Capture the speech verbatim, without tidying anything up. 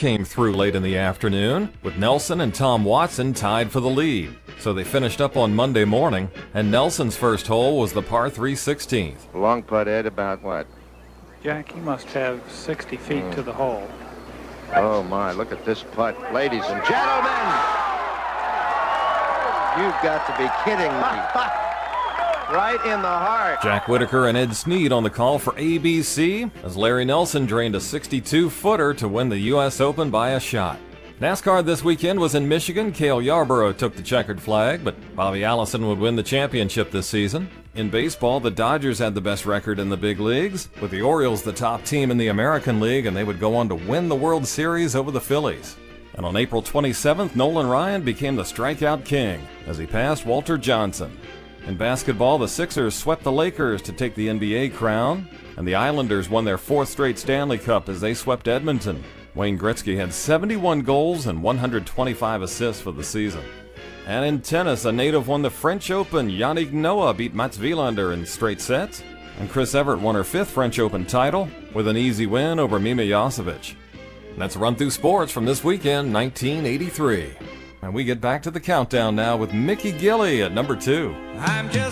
came through late in the afternoon, with Nelson and Tom Watson tied for the lead. So they finished up on Monday morning, and Nelson's first hole was the par three sixteenth. Long putt, Ed, about what? Jack, he must have sixty feet mm. to the hole. Oh, my, look at this putt. Ladies and gentlemen, you've got to be kidding me. Right in the heart. Jack Whitaker and Ed Snead on the call for A B C as Larry Nelson drained a sixty-two footer to win the U S Open by a shot. NASCAR this weekend was in Michigan. Cale Yarborough took the checkered flag, but Bobby Allison would win the championship this season. In baseball, the Dodgers had the best record in the big leagues, with the Orioles the top team in the American League, and they would go on to win the World Series over the Phillies. And on April twenty-seventh, Nolan Ryan became the strikeout king as he passed Walter Johnson. In basketball, the Sixers swept the Lakers to take the N B A crown, and the Islanders won their fourth straight Stanley Cup as they swept Edmonton. Wayne Gretzky had seventy-one goals and one hundred twenty-five assists for the season. And in tennis, a native won the French Open. Yannick Noah beat Mats Wilander in straight sets, and Chris Evert won her fifth French Open title with an easy win over Mima Josevic. That's a run through sports from this weekend, nineteen eighty-three. And we get back to the countdown now with Mickey Gilley at number two. I'm just